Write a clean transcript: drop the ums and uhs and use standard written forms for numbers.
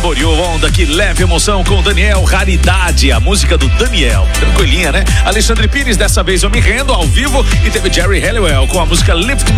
For You, onda que leve emoção com Daniel, Raridade, a música do Daniel, tranquilinha, né? Alexandre Pires, Dessa Vez Eu Me Rendo, ao vivo, e teve Jerry Halliwell com a música Lift Me